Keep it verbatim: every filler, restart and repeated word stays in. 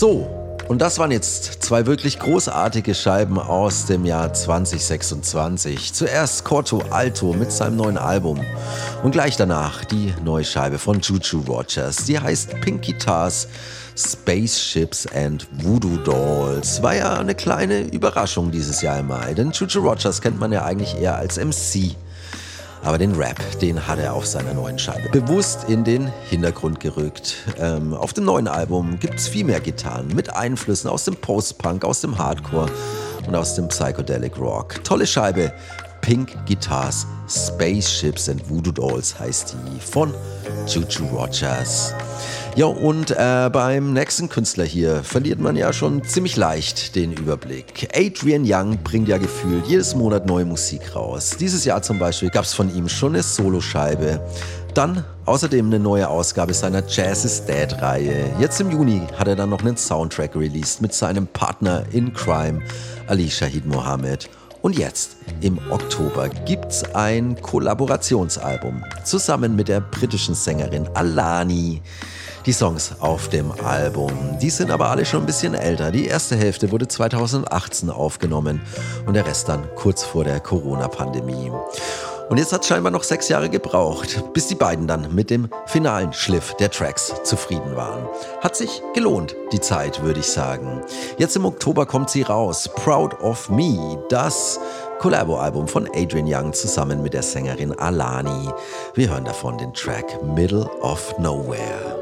So, und das waren jetzt zwei wirklich großartige Scheiben aus dem Jahr zwanzig sechsundzwanzig. Zuerst Corto Alto mit seinem neuen Album und gleich danach die neue Scheibe von Juju Rogers. Die heißt Pink Guitars, Spaceships and Voodoo Dolls. War ja eine kleine Überraschung dieses Jahr im Mai, denn Juju Rogers kennt man ja eigentlich eher als M C. Aber den Rap, den hat er auf seiner neuen Scheibe bewusst in den Hintergrund gerückt. Ähm, auf dem neuen Album gibt es viel mehr Gitarren mit Einflüssen aus dem Post-Punk, aus dem Hardcore und aus dem Psychedelic Rock. Tolle Scheibe, Pink Guitars, Spaceships and Voodoo Dolls heißt die von Juju Rogers. Ja, und äh, beim nächsten Künstler hier verliert man ja schon ziemlich leicht den Überblick. Adrian Younge bringt ja gefühlt jedes Monat neue Musik raus. Dieses Jahr zum Beispiel gab es von ihm schon eine Soloscheibe. Dann außerdem eine neue Ausgabe seiner Jazz is Dead-Reihe. Jetzt im Juni hat er dann noch einen Soundtrack released mit seinem Partner in Crime, Ali Shaheed Mohammed. Und jetzt, im Oktober, gibt's ein Kollaborationsalbum zusammen mit der britischen Sängerin Alani. Die Songs auf dem Album, die sind aber alle schon ein bisschen älter. Die erste Hälfte wurde zweitausendachtzehn aufgenommen und der Rest dann kurz vor der Corona-Pandemie. Und jetzt hat es scheinbar noch sechs Jahre gebraucht, bis die beiden dann mit dem finalen Schliff der Tracks zufrieden waren. Hat sich gelohnt, die Zeit, würde ich sagen. Jetzt im Oktober kommt sie raus, Proud of Me, das Collabo-Album von Adrian Younge zusammen mit der Sängerin Alani. Wir hören davon den Track Middle of Nowhere.